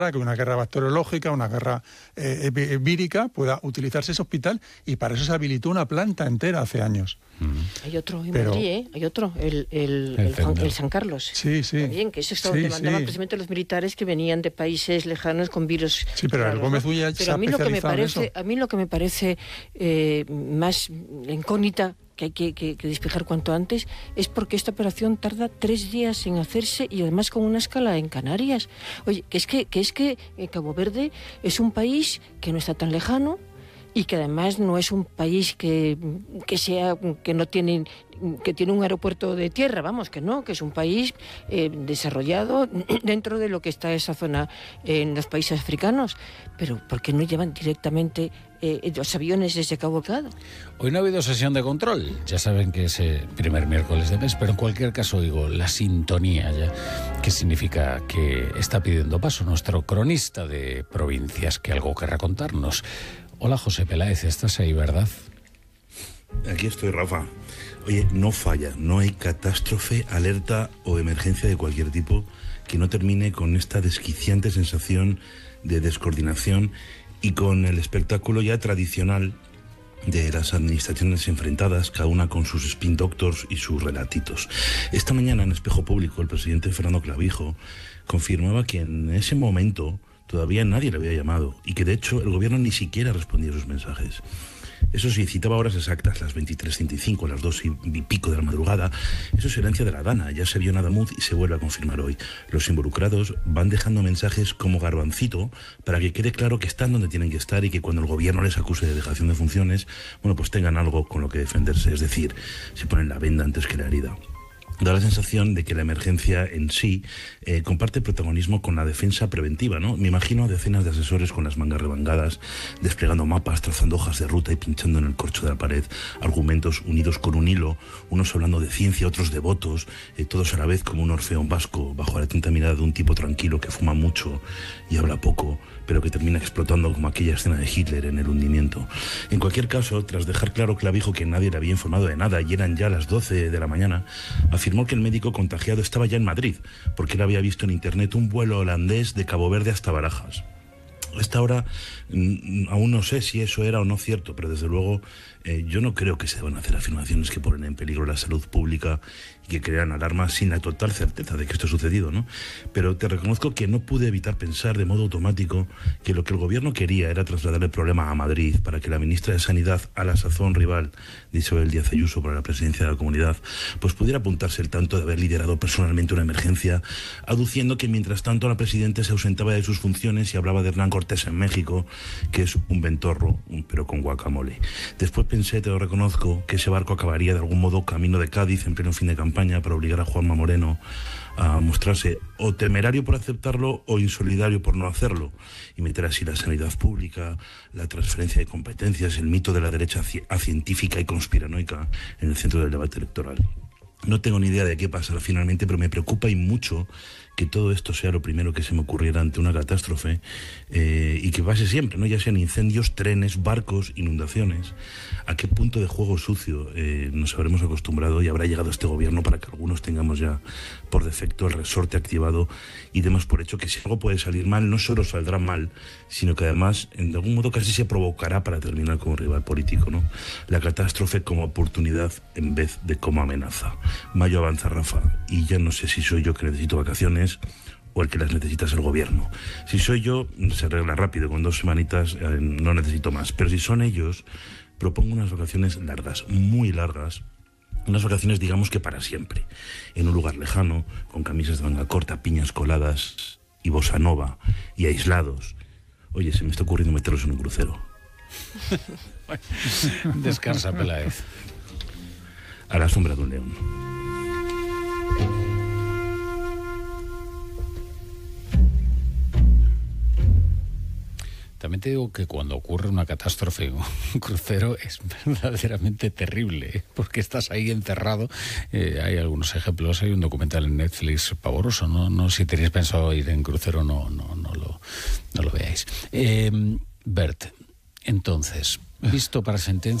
que una guerra bacteriológica, una guerra vírica, pueda utilizarse ese hospital, y para eso se habilitó una planta entera hace años. Hay otro en Madrid, hay otro, el San Carlos. Sí, sí. También, que eso es donde mandaban precisamente los militares que venían de países lejanos con virus. Sí, pero raros, el Gómez Ulla se ha especializado en eso. A mí lo que me parece más incógnita, que hay que despejar cuanto antes, es porque esta operación tarda 3 días en hacerse, y además con una escala en Canarias. Oye, que es que Cabo Verde es un país que no está tan lejano, y que además no es un país que tiene un aeropuerto de tierra, que es un país desarrollado dentro de lo que está esa zona en los países africanos. Pero ¿por qué no llevan directamente los aviones desde Cabo Delgado? Hoy no ha habido sesión de control, ya saben que es el primer miércoles de mes, pero en cualquier caso digo, la sintonía ya, que significa que está pidiendo paso nuestro cronista de provincias, que algo querrá contarnos. Hola, José Peláez, estás ahí, ¿verdad? Aquí estoy, Rafa. Oye, no falla, no hay catástrofe, alerta o emergencia de cualquier tipo que no termine con esta desquiciante sensación de descoordinación y con el espectáculo ya tradicional de las administraciones enfrentadas, cada una con sus spin doctors y sus relatitos. Esta mañana en Espejo Público el presidente Fernando Clavijo confirmaba que en ese momento todavía nadie le había llamado, y que de hecho el gobierno ni siquiera respondía a sus mensajes. Eso sí, citaba horas exactas, las 23:35, las 2 y pico de la madrugada. Eso es herencia de la Dana, ya se vio en Adamuz y se vuelve a confirmar hoy. Los involucrados van dejando mensajes como garbancito para que quede claro que están donde tienen que estar, y que cuando el gobierno les acuse de dejación de funciones, pues tengan algo con lo que defenderse, es decir, se ponen la venda antes que la herida. Da la sensación de que la emergencia en sí comparte protagonismo con la defensa preventiva, ¿no? Me imagino a decenas de asesores con las mangas remangadas, desplegando mapas, trazando hojas de ruta y pinchando en el corcho de la pared argumentos unidos con un hilo, unos hablando de ciencia, otros de votos, todos a la vez como un orfeón vasco, bajo la atenta mirada de un tipo tranquilo que fuma mucho y habla poco, pero que termina explotando como aquella escena de Hitler en el hundimiento. En cualquier caso, tras dejar claro Clavijo que nadie le había informado de nada y eran ya las 12 de la mañana, afirmó que el médico contagiado estaba ya en Madrid, porque él había visto en internet un vuelo holandés de Cabo Verde hasta Barajas. A esta hora aún no sé si eso era o no cierto, pero desde luego yo no creo que se deban hacer afirmaciones que ponen en peligro la salud pública y que crean alarmas sin la total certeza de que esto ha sucedido, ¿no? Pero te reconozco que no pude evitar pensar de modo automático que lo que el gobierno quería era trasladar el problema a Madrid para que la ministra de Sanidad, a la sazón rival de Isabel Díaz Ayuso para la presidencia de la Comunidad, pues pudiera apuntarse el tanto de haber liderado personalmente una emergencia, aduciendo que mientras tanto la presidenta se ausentaba de sus funciones y hablaba de Hernán Cortés en México, que es un ventorro, pero con guacamole. Después pensé, te lo reconozco, que ese barco acabaría de algún modo camino de Cádiz en pleno fin de campaña para obligar a Juanma Moreno a mostrarse o temerario por aceptarlo o insolidario por no hacerlo, y meter así la sanidad pública, la transferencia de competencias, el mito de la derecha científica y conspiranoica en el centro del debate electoral. No tengo ni idea de qué pasará finalmente, pero me preocupa y mucho que todo esto sea lo primero que se me ocurriera ante una catástrofe, y que pase siempre, ¿no? Ya sean incendios, trenes, barcos, inundaciones. ¿A qué punto de juego sucio nos habremos acostumbrado y habrá llegado este gobierno para que algunos tengamos ya por defecto el resorte activado y demos por hecho que si algo puede salir mal, no solo saldrá mal, sino que además de algún modo casi se provocará para terminar como rival político, ¿no? La catástrofe como oportunidad en vez de como amenaza. Mayo avanza, Rafa, y ya no sé si soy yo que necesito vacaciones o el que las necesita es el gobierno. Si soy yo, se arregla rápido, con 2 semanitas no necesito más, pero si son ellos, propongo unas vacaciones largas, muy largas, unas vacaciones digamos que para siempre, en un lugar lejano, con camisas de manga corta, piñas coladas y bossa nova, y aislados. Oye, se me está ocurriendo meterlos en un crucero. Descansa, Peláez. A la sombra de un león. También te digo que cuando ocurre una catástrofe en un crucero es verdaderamente terrible, porque estás ahí encerrado. Hay algunos ejemplos, hay un documental en Netflix pavoroso, no si tenéis pensado ir en crucero no lo veáis. Bert, entonces, visto para sentencia.